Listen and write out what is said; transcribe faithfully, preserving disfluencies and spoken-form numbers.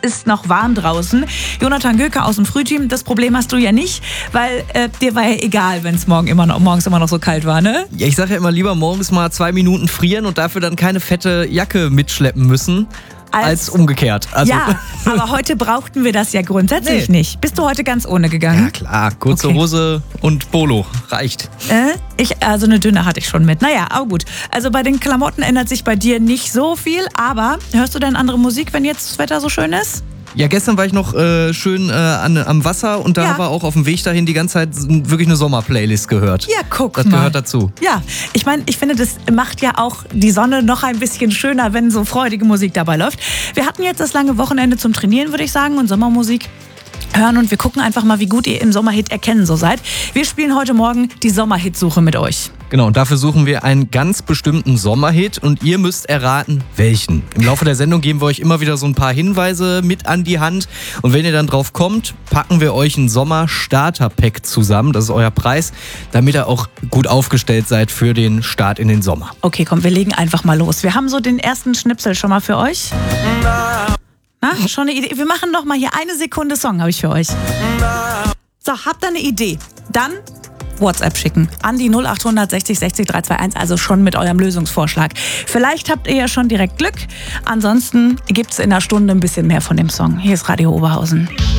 ist noch warm draußen. Jonathan Göke aus dem Frühteam, das Problem hast du ja nicht, weil äh, dir war ja egal, wenn es morgen immer noch, morgens immer noch so kalt war, ne? Ja, ich sage ja immer lieber morgens mal zwei Minuten frieren und dafür dann keine fette Jacke mitschleppen müssen. Als, als umgekehrt. Also ja, aber heute brauchten wir das ja grundsätzlich nee. nicht. Bist du heute ganz ohne gegangen? Ja klar, kurze Okay. Hose und Polo, reicht. Äh, ich, also eine dünne hatte ich schon mit. Naja, aber gut. Also bei den Klamotten ändert sich bei dir nicht so viel, aber hörst du denn andere Musik, wenn jetzt das Wetter so schön ist? Ja, gestern war ich noch äh, schön äh, an, am Wasser und da Ja. haben wir auch auf dem Weg dahin die ganze Zeit wirklich eine Sommerplaylist gehört. Ja, guck Das mal. gehört dazu. Ja, ich meine, ich finde, das macht ja auch die Sonne noch ein bisschen schöner, wenn so freudige Musik dabei läuft. Wir hatten jetzt das lange Wochenende zum Trainieren, würde ich sagen, und Sommermusik hören und wir gucken einfach mal, wie gut ihr im Sommerhit erkennen so seid. Wir spielen heute Morgen die Sommerhitsuche mit euch. Genau, und dafür suchen wir einen ganz bestimmten Sommerhit und ihr müsst erraten, welchen. Im Laufe der Sendung geben wir euch immer wieder so ein paar Hinweise mit an die Hand und wenn ihr dann drauf kommt, packen wir euch ein Sommer-Starter-Pack zusammen, das ist euer Preis, damit ihr auch gut aufgestellt seid für den Start in den Sommer. Okay, komm, wir legen einfach mal los. Wir haben so den ersten Schnipsel schon mal für euch. Na, schon eine Idee? Wir machen noch mal hier eine Sekunde Song, habe ich für euch. So, habt ihr eine Idee? Dann WhatsApp schicken an die null acht sechzig sechzig drei zwei eins, also schon mit eurem Lösungsvorschlag. Vielleicht habt ihr ja schon direkt Glück. Ansonsten gibt's in einer Stunde ein bisschen mehr von dem Song. Hier ist Radio Oberhausen.